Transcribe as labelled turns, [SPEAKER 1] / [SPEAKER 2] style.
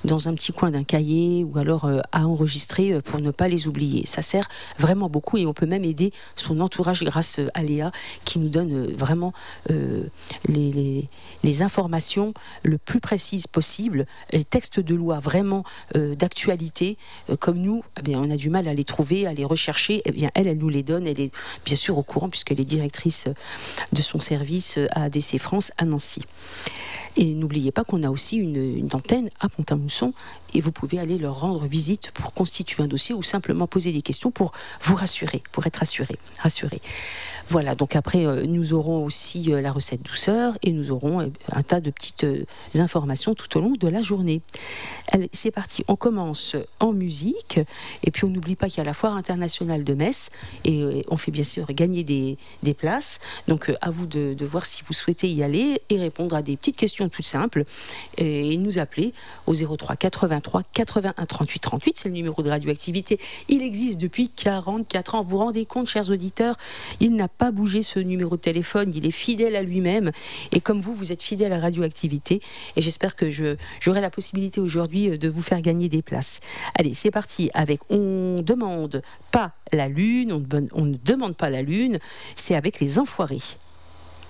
[SPEAKER 1] dans un petit coin d'un cahier ou alors à enregistrer pour ne pas les oublier. Ça sert vraiment beaucoup et on peut même aider son entourage grâce à Léa qui nous donne vraiment les informations le plus précises possible, les textes de loi vraiment d'actualité, comme nous, eh bien, on a du mal à les trouver, à les rechercher, eh bien, elle nous les donne, elle est bien sûr au courant puisqu'elle est directrice de son service à ADC France à Nancy. Et n'oubliez pas qu'on a aussi une antenne à Pont-à-Mousson et vous pouvez aller leur rendre visite pour constituer un dossier ou simplement poser des questions pour vous rassurer, pour être rassuré. Voilà, donc après, nous aurons aussi la recette douceur et nous aurons un tas de petites informations tout au long de la journée. C'est parti, on commence en musique et puis on n'oublie pas qu'il y a la foire internationale de Metz et on fait bien sûr gagner des places. Donc à vous de voir si vous souhaitez y aller et répondre à des petites questions toutes simples et nous appeler au 03 83 81 38 38, c'est le numéro de Radioactivité. Il existe depuis 44 ans. Vous vous rendez compte, chers auditeurs, il n'a pas bougé ce numéro de téléphone, il est fidèle à lui-même et comme vous êtes fidèle à Radioactivité et j'espère que j'aurai la possibilité aujourd'hui de vous faire gagner des places. Allez, c'est parti avec On ne demande pas la lune, c'est avec les Enfoirés.